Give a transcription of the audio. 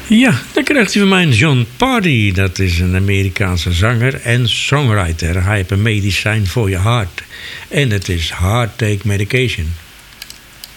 Ja, dan krijgt u van mij John Party. Dat is een Amerikaanse zanger en songwriter. Hij heeft een medicijn voor je hart. En het is Heart Take Medication.